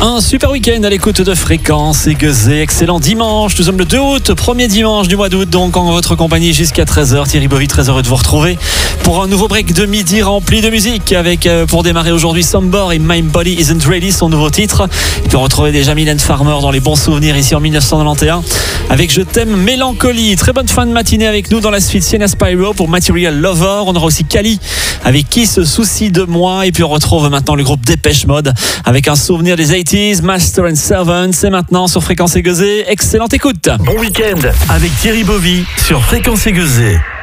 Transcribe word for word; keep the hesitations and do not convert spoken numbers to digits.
Un super week-end à l'écoute de Fréquence Aiguisée. Excellent dimanche. Nous sommes le deux août, premier dimanche du mois d'août, donc en votre compagnie jusqu'à treize heures. Thierry Bovy, très heureux de vous retrouver pour un nouveau break de midi rempli de musique avec, euh, pour démarrer aujourd'hui, Somber et My Body Isn't Ready, son nouveau titre. Et puis on retrouvait déjà Mylène Farmer dans les bons souvenirs ici en dix-neuf cent quatre-vingt-onze avec Je t'aime Mélancolie. Très bonne fin de matinée avec nous dans la suite Sienna Spyro pour Material Lover. On aura aussi Kali avec Qui se soucie de moi. Et puis on retrouve maintenant le groupe Dépêche Mode avec un souvenir des eighties, Master and Servant. C'est maintenant sur Fréquence Aiguisée. Excellente écoute. Bon week-end avec Thierry Bovy sur Fréquence Aiguisée.